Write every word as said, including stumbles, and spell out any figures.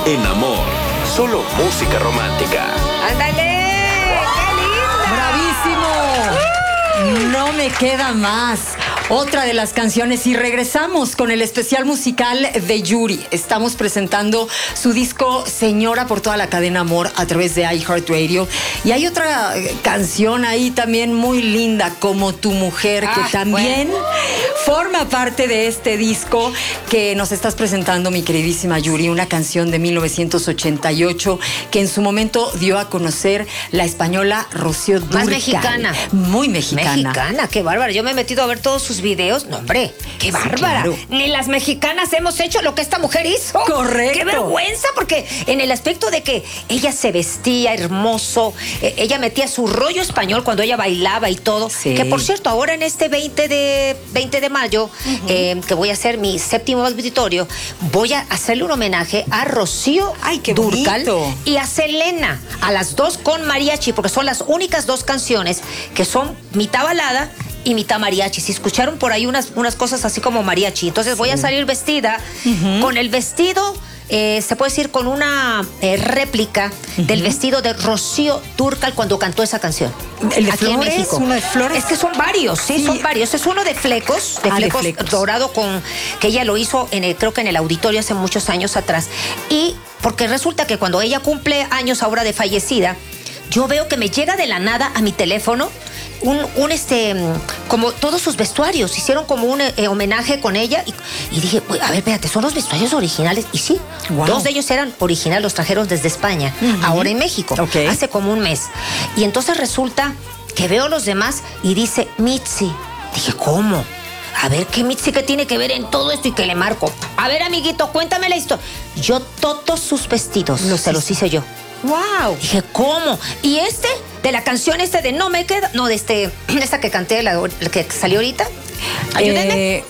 En amor, solo música romántica. ¡Ándale! ¡Qué lindo! ¡Bravísimo! No me queda más. Otra de las canciones, y regresamos con el especial musical de Yuri. Estamos presentando su disco Señora por toda la cadena Amor a través de iHeartRadio. Y hay otra canción ahí también muy linda, Como tu mujer, que ah, también bueno. forma parte de este disco que nos estás presentando, mi queridísima Yuri. Una canción de mil novecientos ochenta y ocho que en su momento dio a conocer la española Rocío Dúrcal. Más mexicana. Muy mexicana. Mexicana, qué bárbara. Yo me he metido a ver todos sus videos. No, hombre, qué bárbara. Claro. Ni las mexicanas hemos hecho lo que esta mujer hizo. Correcto. Qué vergüenza, porque en el aspecto de que ella se vestía hermoso, eh, ella metía su rollo español cuando ella bailaba y todo. Sí. Que por cierto, ahora en este veinte de mayo, uh-huh. eh, que voy a hacer mi séptimo auditorio, voy a hacerle un homenaje a Rocío Ay, qué Dúrcal bonito. y a Selena, a las dos con mariachi, porque son las únicas dos canciones que son mitad balada y mitad mariachi. Si escucharon por ahí unas, unas cosas así como mariachi. Entonces sí. voy a salir vestida uh-huh. con el vestido, eh, se puede decir con una eh, réplica uh-huh. del vestido de Rocío Dúrcal cuando cantó esa canción. ¿El de aquí flores? En México. ¿Uno de flores? Es que son varios, sí, sí, son varios. Es uno de flecos, de, ah, flecos, de flecos dorado, con que ella lo hizo, en el, creo que en el auditorio hace muchos años atrás. Y porque resulta que cuando ella cumple años ahora de fallecida, yo veo que me llega de la nada a mi teléfono un, un este, como todos sus vestuarios. Hicieron como un eh, homenaje con ella y, y dije, a ver, espérate, ¿son los vestuarios originales? Y sí, wow. dos de ellos eran originales, los trajeron desde España, uh-huh. ahora en México, okay. hace como un mes. Y entonces resulta que veo los demás y dice Mitzi. Dije, ¿cómo? A ver, ¿qué Mitzi que tiene que ver en todo esto? Y que le marco. A ver, amiguito, cuéntame la historia. Yo todos sus vestidos los se los hice yo. ¡Wow! Dije, ¿cómo? Y este, de la canción este de No me queda, no, de este, esta que canté, la, la que salió ahorita. Ayúdenme. Eh,